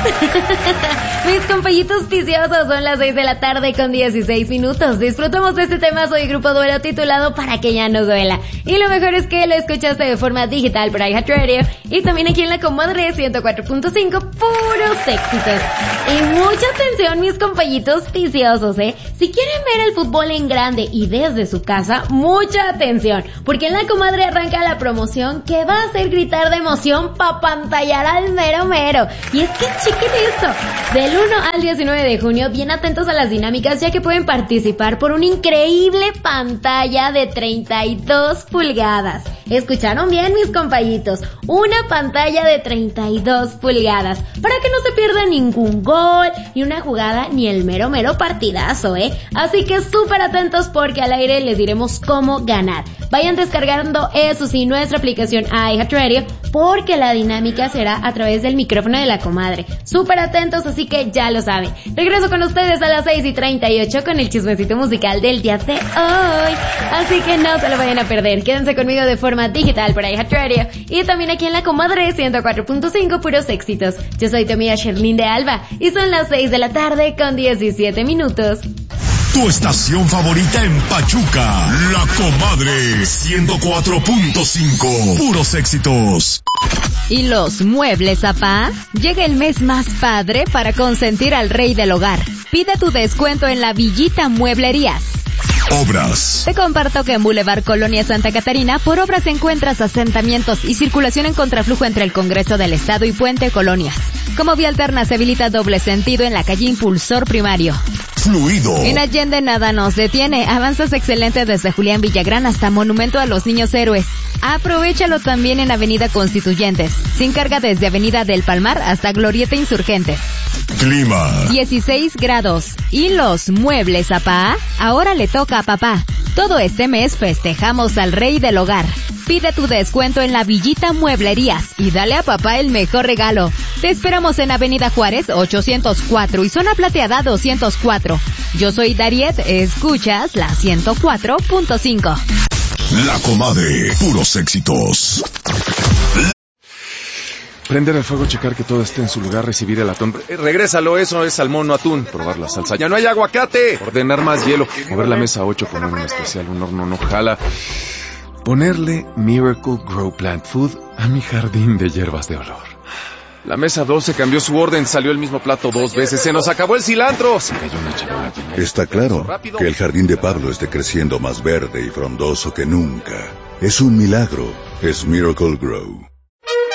Mis compañitos viciosos, son las 6 de la tarde con 16 minutos. Disfrutamos de este tema, soy Grupo Duelo, titulado Para que ya no duela. Y lo mejor es que lo escuchaste de forma digital por iHeartRadio y también aquí en la Comadre 104.5, puros éxitos. Y mucha atención, mis compañitos viciosos, Si quieren ver el fútbol en grande y desde su casa, mucha atención, porque en la Comadre arranca la promoción que va a hacer gritar de emoción pa' pantallar al mero mero. Y es que chequen esto, del 1 al 19 de junio, bien atentos a las dinámicas, ya que pueden participar por una increíble pantalla de 32 pulgadas. ¿Escucharon bien, mis compañitos? Una pantalla de 32 pulgadas, para que no se pierda ningún gol, ni una jugada, ni el mero partidazo, Así que súper atentos, porque al aire les diremos cómo ganar. Vayan descargando eso sí, nuestra aplicación iHeartRadio, porque la dinámica será a través del micrófono de la Comadre. Súper atentos, así que ya lo saben. Regreso con ustedes a las 6:38 con el chismecito musical del día de hoy. Así que no se lo vayan a perder. Quédense conmigo de forma digital por iHeartRadio y también aquí en la Comadre 104.5, puros éxitos. Yo soy tu amiga Sherlyn de Alba y son las 6 de la tarde con 17 minutos. Tu estación favorita en Pachuca, La Comadre 104.5, puros éxitos. ¿Y los muebles, papá? Llega el mes más padre para consentir al rey del hogar. Pide tu descuento en la Villita Mueblerías. Obras. Te comparto que en Boulevard Colonia Santa Catarina, por obras encuentras asentamientos y circulación en contraflujo entre el Congreso del Estado y Puente Colonias. Como vía alterna se habilita doble sentido en la calle Impulsor Primario. Fluido. En Allende nada nos detiene. Avanzas excelente desde Julián Villagrán hasta Monumento a los Niños Héroes. Aprovechalo también en Avenida Constituyentes. Sin carga desde Avenida del Palmar hasta Glorieta Insurgentes. Clima. 16 grados. ¿Y los muebles, papá? Ahora le toca a papá. Todo este mes festejamos al rey del hogar. Pide tu descuento en la Villita Mueblerías y dale a papá el mejor regalo. Te esperamos en Avenida Juárez 804 y Zona Plateada 204. Yo soy Dariet, escuchas la 104.5. La Comadre, puros éxitos. Prender el fuego, checar que todo esté en su lugar, recibir el atún. Regrésalo, eso es salmón, no atún. Probar la salsa. ¡Ya no hay aguacate! Ordenar más hielo. Mover la mesa 8, poner un especial, un horno no jala. Ponerle Miracle Grow Plant Food a mi jardín de hierbas de olor. La mesa 12 cambió su orden, salió el mismo plato 2 veces. ¡Se nos acabó el cilantro! Se cayó una charola. Está claro que el jardín de Pablo esté creciendo más verde y frondoso que nunca. Es un milagro. Es Miracle Grow.